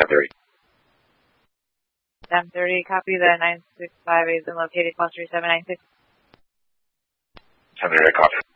10:30. 10:30, copy. The 965 has been located, call 3796. 10:30, copy.